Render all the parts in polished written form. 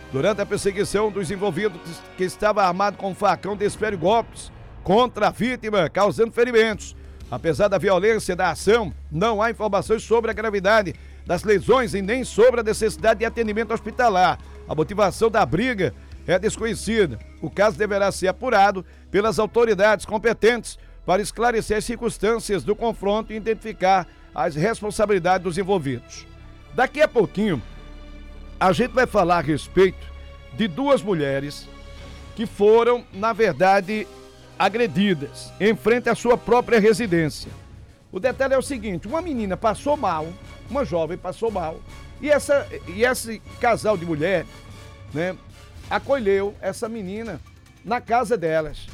Durante a perseguição, um dos envolvidos que estava armado com um facão desfere golpes contra a vítima, causando ferimentos. Apesar da violência da ação, não há informações sobre a gravidade das lesões e nem sobre a necessidade de atendimento hospitalar. A motivação da briga é desconhecida. O caso deverá ser apurado pelas autoridades competentes para esclarecer as circunstâncias do confronto e identificar as responsabilidades dos envolvidos. Daqui a pouquinho, a gente vai falar a respeito de duas mulheres que foram, na verdade, agredidas em frente à sua própria residência. O detalhe é o seguinte: uma menina passou mal, uma jovem passou mal, e esse casal de mulheres, né, acolheu essa menina na casa delas.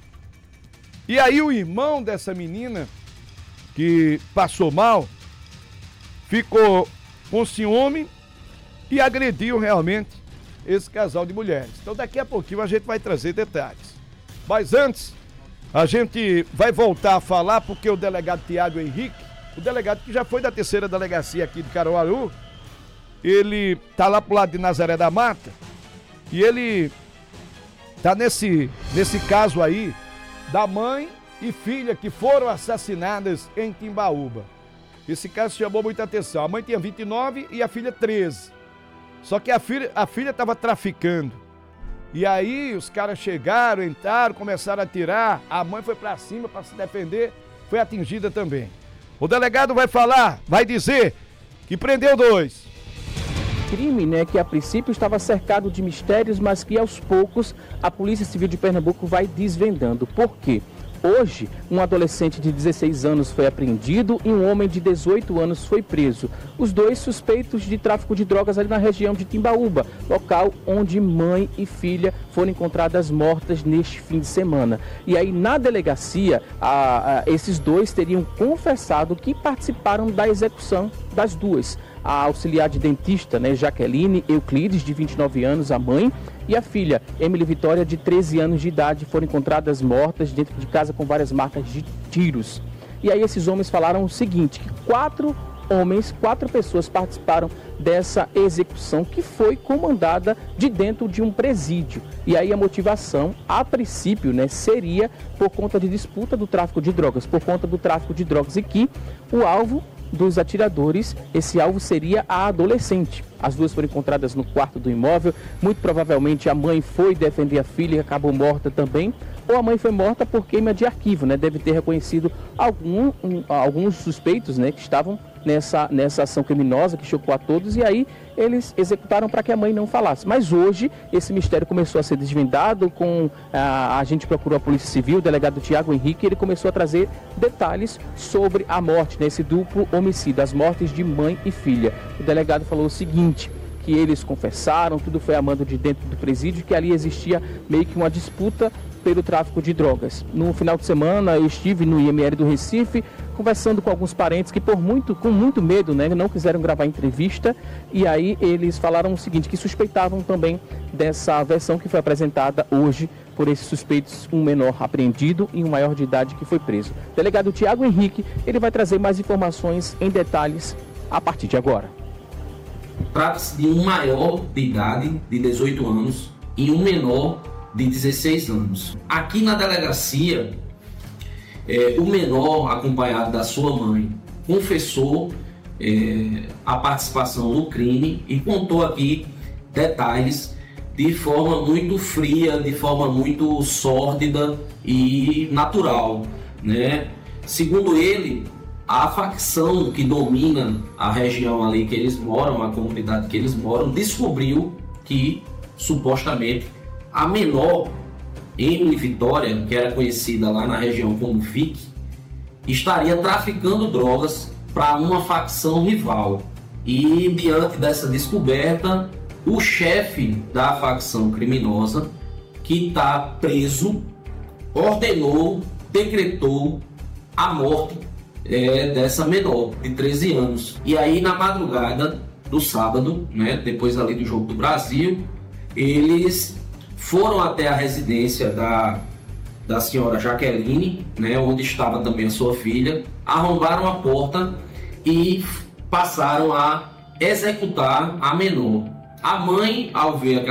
E aí o irmão dessa menina que passou mal ficou com ciúme e agrediu realmente esse casal de mulheres. Então daqui a pouquinho a gente vai trazer detalhes. Mas antes, a gente vai voltar a falar porque o delegado Tiago Henrique, o delegado que já foi da 3ª delegacia aqui de Caruaru, ele tá lá pro lado de Nazaré da Mata e ele tá nesse caso aí da mãe e filha que foram assassinadas em Timbaúba. Esse caso chamou muita atenção. A mãe tinha 29 e a filha 13. Só que a filha estava traficando. E aí os caras chegaram, entraram, começaram a atirar. A mãe foi pra cima para se defender, foi atingida também. O delegado vai falar, vai dizer que prendeu 2. Crime, né, que a princípio estava cercado de mistérios, mas que aos poucos a Polícia Civil de Pernambuco vai desvendando. Por quê? Hoje, um adolescente de 16 anos foi apreendido e um homem de 18 anos foi preso. Os dois suspeitos de tráfico de drogas ali na região de Timbaúba, local onde mãe e filha foram encontradas mortas neste fim de semana. E aí, na delegacia, esses dois teriam confessado que participaram da execução das duas. A auxiliar de dentista, né, Jaqueline Euclides, de 29 anos, a mãe, e a filha, Emily Vitória, de 13 anos de idade, foram encontradas mortas dentro de casa com várias marcas de tiros. E aí esses homens falaram o seguinte, que 4 pessoas participaram dessa execução que foi comandada de dentro de um presídio. E aí a motivação, a princípio, né, seria por conta de disputa do tráfico de drogas, e que o alvo dos atiradores, esse alvo seria a adolescente. As duas foram encontradas no quarto do imóvel. Muito provavelmente a mãe foi defender a filha e acabou morta também. Ou a mãe foi morta por queima de arquivo, né? Deve ter reconhecido alguns suspeitos, né, que estavam nessa ação criminosa que chocou a todos, e aí eles executaram para que a mãe não falasse. Mas hoje esse mistério começou a ser desvendado, a gente procurou a Polícia Civil, o delegado Tiago Henrique, ele começou a trazer detalhes sobre a morte, né, esse duplo homicídio, as mortes de mãe e filha. O delegado falou o seguinte, que eles confessaram, tudo foi a mando de dentro do presídio, que ali existia meio que uma disputa pelo tráfico de drogas. No final de semana eu estive no IML do Recife conversando com alguns parentes que com muito medo, né, não quiseram gravar entrevista, e aí eles falaram o seguinte, que suspeitavam também dessa versão que foi apresentada hoje por esses suspeitos, um menor apreendido e um maior de idade que foi preso. O delegado Tiago Henrique, ele vai trazer mais informações em detalhes a partir de agora. Trata-se de um maior de idade, de 18 anos, e um menor de 16 anos. Aqui na delegacia, o menor, acompanhado da sua mãe, confessou a participação no crime e contou aqui detalhes de forma muito fria, de forma muito sórdida e natural, né? Segundo ele, a facção que domina a região ali que eles moram, a comunidade que eles moram, descobriu que, supostamente, a menor, Emily Vitória, que era conhecida lá na região como Vic, estaria traficando drogas para uma facção rival. E, diante dessa descoberta, o chefe da facção criminosa, que está preso, decretou a morte dessa menor, de 13 anos. E aí, na madrugada do sábado, né, depois ali do Jogo do Brasil, eles foram até a residência da senhora Jaqueline, né, onde estava também a sua filha, arrombaram a porta e passaram a executar a menor. A mãe, ao ver